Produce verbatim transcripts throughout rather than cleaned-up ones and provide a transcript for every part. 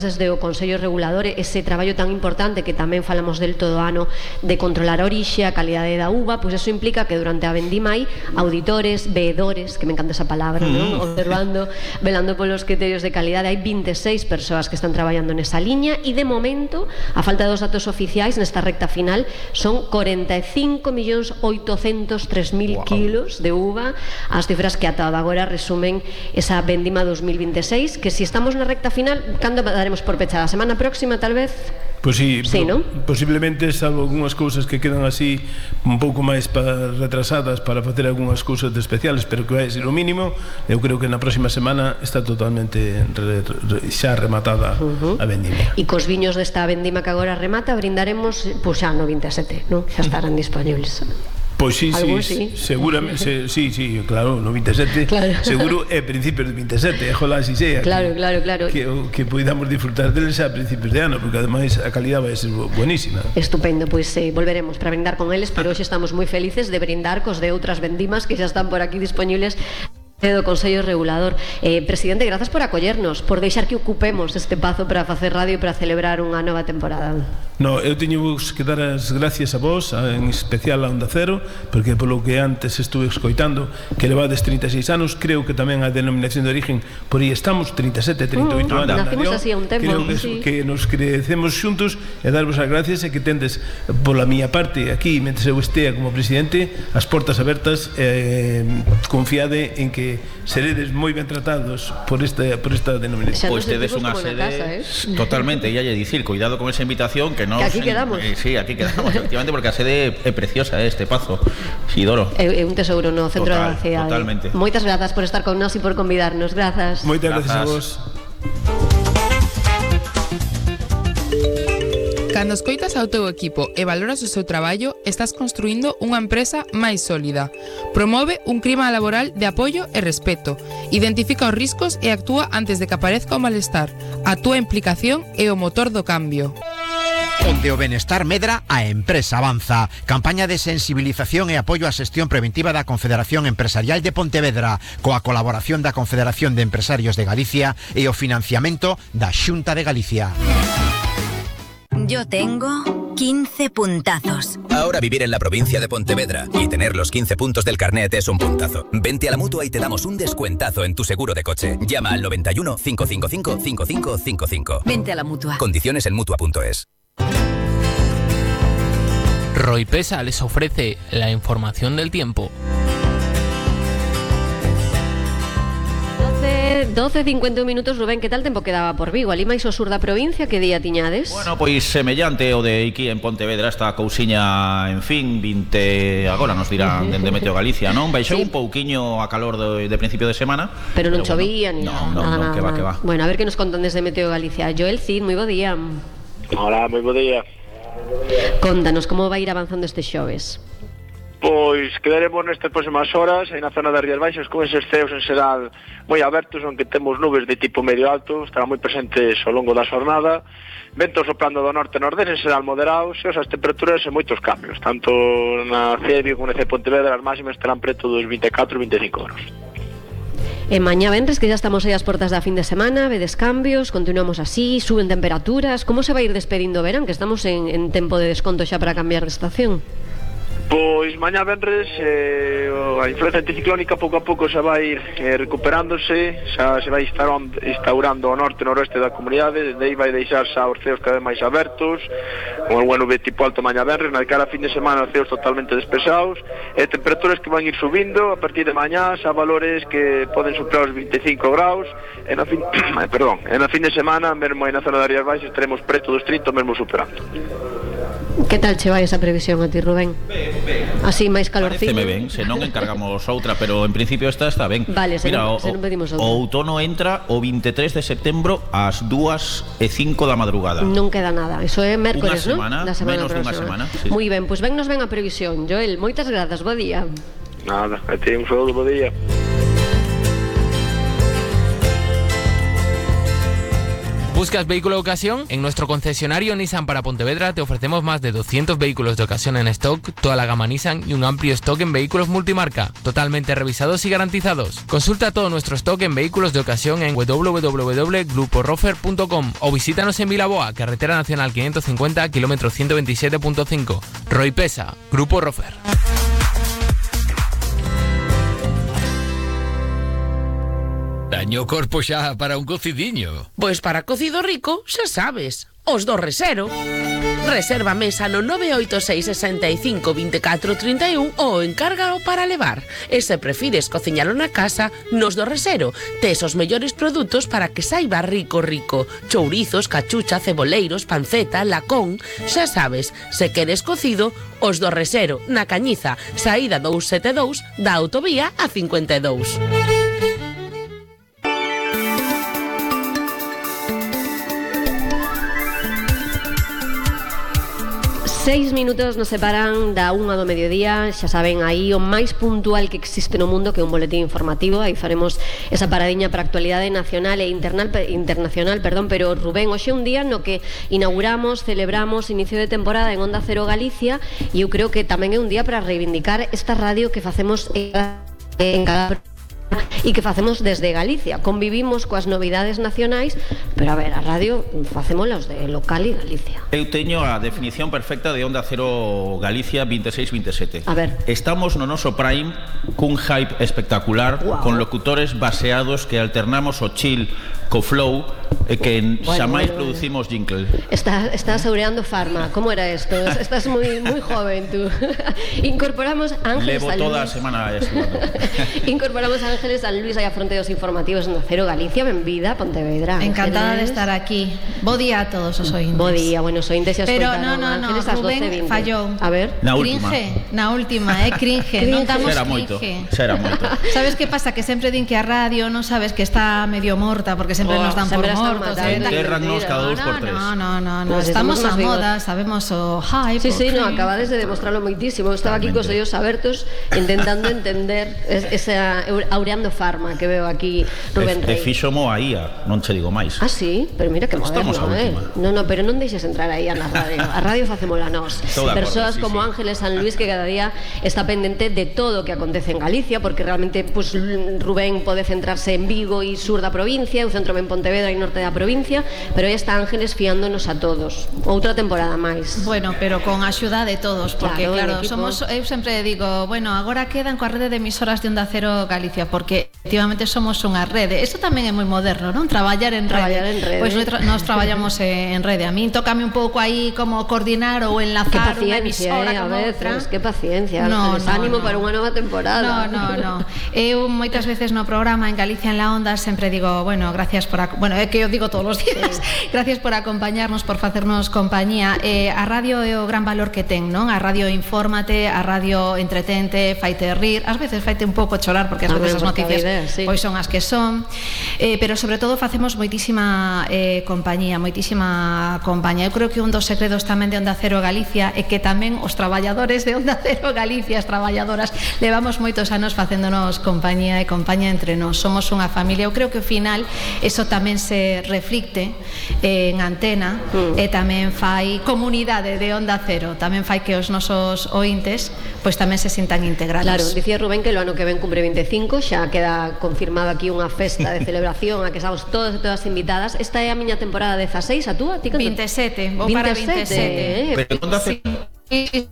desde o Consello Regulador ese traballo tan importante que tamén falamos del todo ano de controlar a orixe, a calidade da uva, pois eso implica que durante a vendima hai auditores, veedores, que me encanta esa palabra, mm. non? Observando, velando polos criterios de calidade. Hai vinte e seis persoas que están traballando nesa liña e de momento, a falta dos datos oficiais nesta recta final, son corenta e cinco millóns oitocentos tres mil wow. kilos de uva, as cifras que ata agora resumen esa vendima dos mil vinte e seis, que si estamos na recta final, cando daremos por pechada? A semana próxima, tal vez? Pois sí, sí, ¿no? Posiblemente, salvo algunhas cousas que quedan así un pouco máis para, retrasadas para facer algunhas cousas de especiales, pero que vai ser o mínimo. Eu creo que na próxima semana está totalmente re, re, xa rematada uh-huh. a vendima. E cos viños desta vendima que agora remata brindaremos pois xa no vinte e sete, non? Xa estarán disponibles. Pois sí, sí, sí, seguramente, se, sí, sí, claro, no vinte e sete, claro. Seguro é principios de vinte e sete, ojalá así sea. Claro, que, claro, claro. Que, que podamos disfrutar deles a principios de ano, porque ademais a calidad vai ser buenísima. Estupendo, pois eh, volveremos para brindar con eles, pero hoxe estamos moi felices de brindar cos de outras vendimas que xa están por aquí disponibles do Consello Regulador. Eh, Presidente, grazas por acollernos, por deixar que ocupemos este pazo para facer radio e para celebrar unha nova temporada. No, eu teño que dar as gracias a vos, en especial a Onda Cero, porque polo que antes estuve escoitando que levades trinta e seis anos, creo que tamén a denominación de origen por aí estamos, trinta e sete, trinta e oito mm, anos. Nacimos así a un tempo. Creo que, sí. que nos crecemos xuntos e darvos as gracias e que tendes pola miña parte aquí, mentre eu estea como presidente, as portas abertas, eh, confiade en que seredes moi ben tratados por esta, por esta denominación. Pois tedes unha sede casa, ¿eh? Totalmente, e hai que dicir, cuidado con esa invitación que nos, que aquí quedamos. Eh, sí, aquí quedamos, efectivamente, porque a sede é preciosa, eh, este pazo, Isidoro. É un tesouro no centro Total, da cidade. Totalmente. Moitas grazas por estar con nós e por convidarnos. Grazas. Moitas grazas a vos. Cando escoitas ao teu equipo e valoras o seu traballo, estás construindo unha empresa máis sólida. Promove un clima laboral de apoio e respeto. Identifica os riscos e actúa antes de que aparezca o malestar. A túa implicación é o motor do cambio. Onde o benestar medra, a empresa avanza. Campaña de sensibilización e apoio á xestión preventiva da Confederación Empresarial de Pontevedra, coa colaboración da Confederación de Empresarios de Galicia e o financiamento da Xunta de Galicia. Yo tengo quince puntazos. Ahora vivir en la provincia de Pontevedra y tener los quince puntos del carnet es un puntazo. Vente a la Mutua y te damos un descuentazo en tu seguro de coche. Llama al noventa y uno, cinco cinco cinco, cinco cinco cinco cinco. Vente a la Mutua. Condiciones en Mutua punto es. Roipesa les ofrece la información del tiempo. doce, cincuenta y un minutos, Rubén, que tal tempo quedaba por Vigo? Ali máis ao sur da provincia, que día tiñades? Bueno, pois semellante o de aquí en Pontevedra, esta cousiña, en fin, vinte, agora nos dirán dende Meteo Galicia, non? Baixou sí. un pouquiño a calor de, de principio de semana. Pero non pero chovía, bueno, ni no, nada. No, nada, no, nada, que va, que va. Bueno, a ver que nos contan desde Meteo Galicia. Joel Cid, moi bo día. Hola, moi bo día. Contanos, como vai ir avanzando este xoves? Pois quedaremos nestas próximas horas aí na zona das Rías Baixas con eses ceos en xeral moi abertos, onde temos nubes de tipo medio alto, estarán moi presentes ao longo da xornada, ventos soplando do norte e nordeste en xeral moderados e as temperaturas en moitos cambios, tanto na C E B como na C E Pontevedra as máximas estarán preto dos vinte e catro a vinte e cinco graus. E mañá venres, que já estamos aí ás portas da fin de semana, vedes cambios, continuamos así, suben temperaturas, como se vai ir despedindo o verán, que estamos en, en tempo de desconto xa para cambiar de estación? Pois mañá venres eh, a influencia anticiclónica pouco a pouco xa vai ir eh, recuperándose, xa se vai instaurando ao norte e noroeste da comunidade, de aí vai deixar xa os ceos cada vez máis abertos, con algún nube tipo alto mañá venres, na cara fin de semana os ceos totalmente despesados, e temperaturas que van ir subindo a partir de mañá, xa valores que poden superar os vinte e cinco graus, e na fin, perdón, e na fin de semana, mesmo aí na zona das Rías Baixas, estaremos preto dos trinta, mesmo superando. Que tal che vai esa previsión a ti, Rubén? Ben, ben. Así máis calorcito. Pareceme ben, se non encargamos outra, pero en principio esta está ben. Vale, se, Mira, non, o, se non pedimos outra. O outono entra o vinte e tres de setembro ás dúas e cinco da madrugada. Non queda nada, eso é mércores, non? Da semana, menos dunha semana. Sí. Moi ben, pois ben nos ven a previsión. Joel, moitas grazas, bo día. Nada, a ti un saúdo, bo día. ¿Buscas vehículo de ocasión? En nuestro concesionario Nissan para Pontevedra te ofrecemos más de doscientos vehículos de ocasión en stock, toda la gama Nissan y un amplio stock en vehículos multimarca, totalmente revisados y garantizados. Consulta todo nuestro stock en vehículos de ocasión en w w w punto grupo rofer punto com o visítanos en Vilaboa, carretera nacional quinientos cincuenta, kilómetro ciento veintisiete punto cinco. Roy Pesa, Grupo Rofer. Daño corpo xa para un cocidiño. Pois para cocido rico, xa sabes, os do Resero. Reserva mesa no nove oito seis, sesenta e cinco, veinticuatro, treinta e un ou encárgao para levar. E se prefires cociñalo na casa, nos do Resero tes os mellores produtos para que saiba rico rico. Chourizos, cachucha, ceboleiros, panceta, lacón. Xa sabes, se queres cocido, os do Resero, na Cañiza, saída doscientos setenta e dous da autovía a cincuenta e dous. Seis minutos nos separan da unha do mediodía. Xa saben, aí o máis puntual que existe no mundo, que é un boletín informativo. Aí faremos esa paradiña para a actualidade nacional e internal, internacional, perdón, pero Rubén, hoxe un día no que inauguramos, celebramos inicio de temporada en Onda Cero Galicia, e eu creo que tamén é un día para reivindicar esta radio que facemos en cada, en cada e que facemos desde Galicia. Convivimos coas novidades nacionais, pero a ver, a radio facémolas de local e Galicia. Eu teño a definición perfecta de Onda Cero Galicia veintiséis veintisiete. A ver. Estamos no noso prime cun hype espectacular, wow, con locutores baseados que alternamos o chill co flow e que bueno, xamais bueno, producimos bueno. jingle. Está, estás aureando Farma. ¿Cómo era esto? Estás muy, muy joven tú. Incorporamos Ángeles Levo toda a semana estimando. Incorporamos a Ángeles San Luis aí a fronte dos informativos en Cero Galicia. Benvida, Pontevedra. Encantada de estar aquí. Bo día a todos os ointes. Bo día, bueno, os ointes xa Pero escoitaron. no, no, no, Rubén fallou. A ver. Na última. Cringe, na última, eh, cringe. Non damos Será cringe. moito, será moito. Sabes que pasa? Que sempre din que a radio non sabes que está medio morta, porque sempre oh, nos dan por mortos. Enterrannos cada dos por tres. No, no, no, no. Estamos a moda, sabemos o hype. Sí, sí, no, acabades de demostrarlo moitísimo. Estaba aquí cos ollos abertos intentando entender esa aureando Farma que veo aquí Rubén Rey. E fixomo a I A, non che digo máis. Ah, sí? Pero mira que moderno, eh? No, no, pero non deixes entrar aí a na radio. A radio facémola nós. Persoas sí, como sí. Ángeles San Luis, que cada día está pendente de todo o que acontece en Galicia, porque realmente pues, Rubén pode centrarse en Vigo e sur da provincia, o centro en Pontevedra e norte da provincia, pero aí está Ángeles fiándonos a todos. Outra temporada máis. Bueno, pero con a axuda de todos, porque claro, claro somos, eu sempre digo, bueno, agora quedan coa rede de emisoras de Onda Cero Galicia, porque efectivamente somos unha rede. Isto tamén é moi moderno, non? Traballar en Traballar rede. en rede. Pois pues nos, nos traballamos en rede. A min tócame un pouco aí como coordinar ou enlazar unha emisora eh, con outra. Que paciencia, no, Ángeles, no, ánimo no. para unha nova temporada. No, no, no. Eu moitas veces no programa en Galicia en la Onda sempre digo, bueno, gracias por, bueno, é que eu digo todos os días. Sí. Gracias por acompañarnos, por facernos compañía. Eh, a radio é o gran valor que ten, non? A radio infórmate, a radio entretente, faite rir, ás veces faite un pouco chorar porque ás veces as noticias idea, sí. pois son as que son, eh, pero sobre todo facemos moitísima eh, compañía, moitísima compañía. Eu creo que un dos secretos tamén de Onda Cero Galicia é que tamén os traballadores de Onda Cero Galicia, as traballadoras, levamos moitos anos facéndonos compañía e compañía entre nós. Somos unha familia. Eu creo que ao final eso tamén se reflicte en antena mm. e tamén fai comunidade de Onda Cero, tamén fai que os nosos ointes pois tamén se sintan integrados. Claro, dicía Rubén que lo ano que ven cumbre veinticinco, xa queda confirmado aquí unha festa de celebración a que estamos todos e todas invitadas. Esta é a miña temporada dezaseis, a túa? veintisiete, vou para veintisiete. Eh? Pero non dá fe... Sí.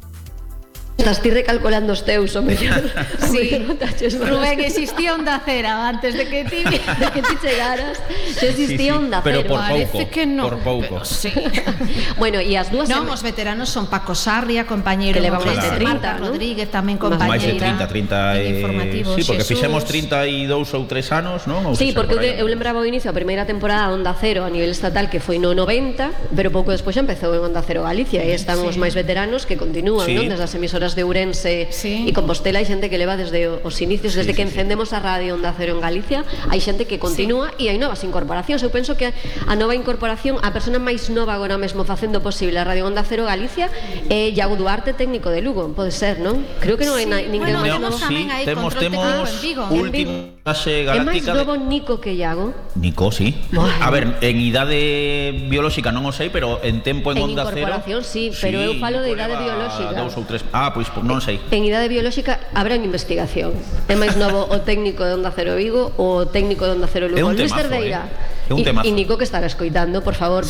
Estás ti recalculando os teus, o mellor. Sí, Rubén, existía Onda Cero antes de que ti, de que ti chegaras. Xa existía sí, sí. Onda Cero. Pero por pouco, parece que no, por pouco. Sí. Bueno, e as dúas... Non, os veteranos son Paco Sarria, compañeiro que leva máis de Marta trinta, ¿no? Rodríguez, tamén compañeira. Máis de trinta, trinta eh, informativos. Sí, porque Jesús. fixemos trinta e dous ou tres anos, non? Ou sí, porque eu, eu lembraba o inicio a primeira temporada de Onda Cero a nivel estatal que foi no noventa, pero pouco despois xa empezou en Onda Cero Galicia e están sí. os máis veteranos que continúan, sí. non? Desde as emisoras de Ourense sí. e Compostela hai xente que leva desde os inicios, desde sí, que sí, encendemos a radio Onda Cero en Galicia, hai xente que continúa sí. e hai novas incorporacións. Eu penso que a nova incorporación, a persona máis nova agora mesmo facendo posible a radio Onda Cero Galicia é Iago Duarte, técnico de Lugo, pode ser, non? Creo que non hai sí. ninguén bueno, no, máis novo. Sí, temos, temos último Clase É máis galáctica de... novo Nico que Iago. Nico, sí. Bueno. A ver, en idade biolóxica non o sei, pero en tempo en, En onda cero... incorporación, sí, pero eu falo de idade biolóxica. Dous ou tres... Ah, pois non sei. En idade biolóxica habrá unha investigación. É máis novo o técnico de Onda Cero Vigo ou o técnico de Onda Cero Lugo. É un Luis temazo, Cerdeira. eh? É un E, temazo. e Nico que estará escoitando, por favor,